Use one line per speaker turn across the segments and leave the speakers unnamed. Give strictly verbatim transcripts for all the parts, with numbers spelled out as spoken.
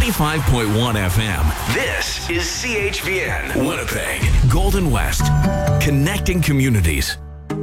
ninety-five point one F M. This is C H V N, Winnipeg, Golden West, connecting communities.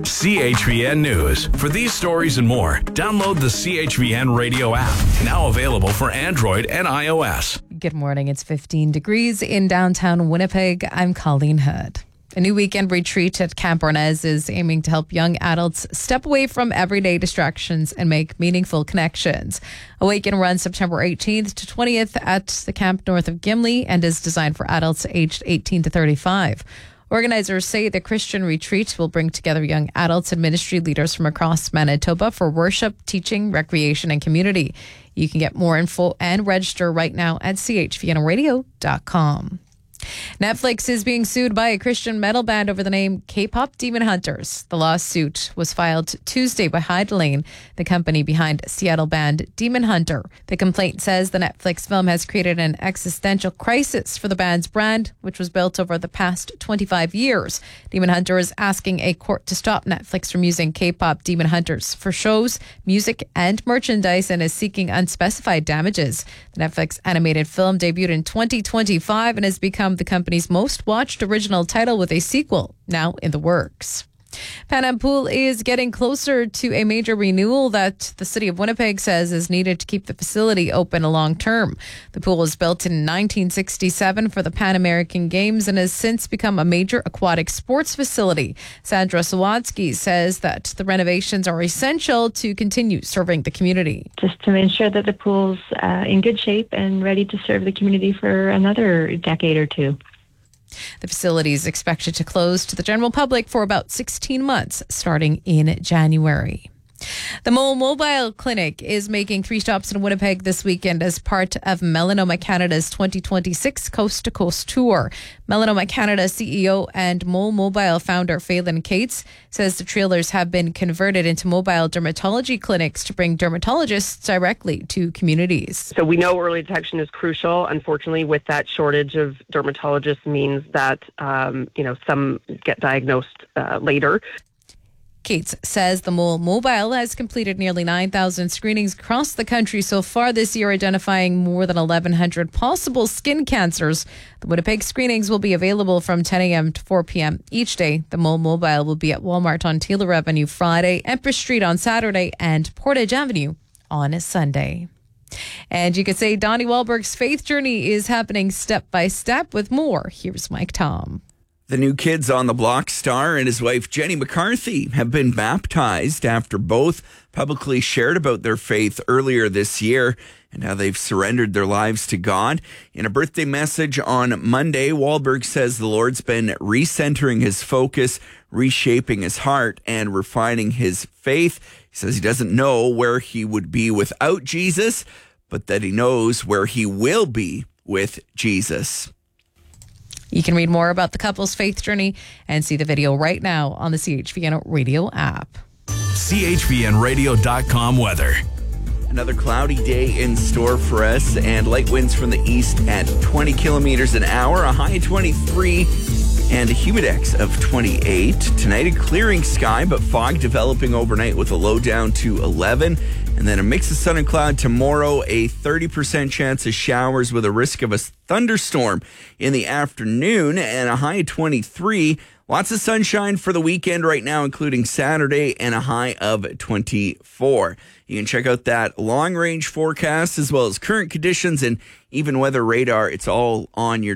C H V N News. For these stories and more, download the C H V N radio app, now available for Android and iOS.
Good morning. It's fifteen degrees in downtown Winnipeg. I'm Colleen Hood. A new weekend retreat at Camp Ornez is aiming to help young adults step away from everyday distractions and make meaningful connections. Awaken runs September eighteenth to twentieth at the camp north of Gimli and is designed for adults aged eighteen to thirty-five. Organizers say the Christian retreat will bring together young adults and ministry leaders from across Manitoba for worship, teaching, recreation, and community. You can get more info and register right now at c h v n radio dot com. Netflix is being sued by a Christian metal band over the name K-pop Demon Hunters. The lawsuit was filed Tuesday by Hyde Lane, the company behind Seattle band Demon Hunter. The complaint says the Netflix film has created an existential crisis for the band's brand, which was built over the past twenty-five years. Demon Hunter is asking a court to stop Netflix from using K-pop Demon Hunters for shows, music, and merchandise, and is seeking unspecified damages. The Netflix animated film debuted in twenty twenty-five and has become the company's most watched original title, with a sequel now in the works. Pan Am Pool is getting closer to a major renewal that the City of Winnipeg says is needed to keep the facility open long term. The pool was built in nineteen sixty-seven for the Pan American Games and has since become a major aquatic sports facility. Sandra Sawatsky says that the renovations are essential to continue serving the community.
Just to ensure that the pool's uh, in good shape and ready to serve the community for another decade or two.
The facility is expected to close to the general public for about sixteen months, starting in January. The Mole Mobile Clinic is making three stops in Winnipeg this weekend as part of Melanoma Canada's twenty twenty-six Coast to Coast Tour. Melanoma Canada C E O and Mole Mobile founder Phelan Cates says the trailers have been converted into mobile dermatology clinics to bring dermatologists directly to communities.
So we know early detection is crucial. Unfortunately, with that shortage of dermatologists means that um, you know some get diagnosed uh, later.
Cates says the Mole Mobile has completed nearly nine thousand screenings across the country so far this year, identifying more than eleven hundred possible skin cancers. The Winnipeg screenings will be available from ten a.m. to four p.m. each day. The Mole Mobile will be at Walmart on Taylor Avenue Friday, Empress Street on Saturday, and Portage Avenue on Sunday. And you could say Donnie Wahlberg's faith journey is happening step by step. With more, here's Mike Tom.
The New Kids on the Block star and his wife, Jenny McCarthy, have been baptized after both publicly shared about their faith earlier this year and how they've surrendered their lives to God. In a birthday message on Monday, Wahlberg says the Lord's been recentering his focus, reshaping his heart, and refining his faith. He says he doesn't know where he would be without Jesus, but that he knows where he will be with Jesus.
You can read more about the couple's faith journey and see the video right now on the C H V N radio app.
C H V N radio dot com weather.
Another cloudy day in store for us, and light winds from the east at twenty kilometers an hour, a high of twenty-three, and a humidex of twenty-eight. Tonight, a clearing sky, but fog developing overnight with a low down to eleven. And then a mix of sun and cloud tomorrow, a thirty percent chance of showers with a risk of a thunderstorm in the afternoon, and a high of twenty-three. Lots of sunshine for the weekend right now, including Saturday, and a high of twenty-four. You can check out that long-range forecast as well as current conditions and even weather radar. It's all on your